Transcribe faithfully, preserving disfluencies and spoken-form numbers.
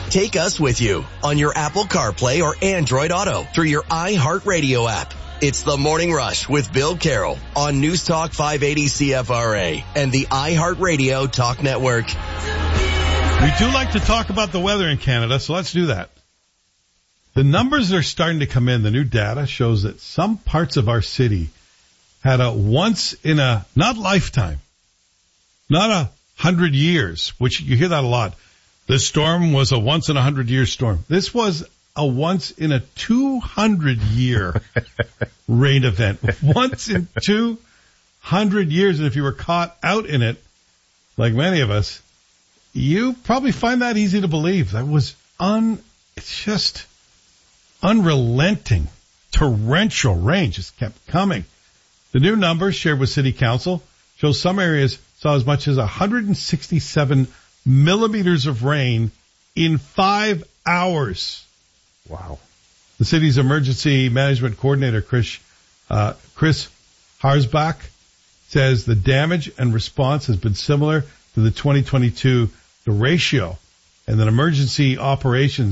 Take us with you on your Apple CarPlay or Android Auto through your iHeartRadio app. It's The Morning Rush with Bill Carroll on News Talk five eighty C F R A and the iHeartRadio Talk Network. We do like to talk about the weather in Canada, so let's do that. The numbers are starting to come in. The new data shows that some parts of our city had a once in a, not lifetime, not a hundred years, which you hear that a lot. This storm was a once in a hundred year storm. This was a once in a two hundred year rain event. Once in two hundred years. And if you were caught out in it, like many of us, you probably find that easy to believe. That was un, it's just unrelenting, torrential rain just kept coming. The new numbers shared with City Council show some areas saw as much as one hundred sixty-seven millimeters of rain in five hours. Wow. The city's emergency management coordinator, Chris, uh, Chris Harsbach, says the damage and response has been similar to the twenty twenty-two derecho, and that emergency operations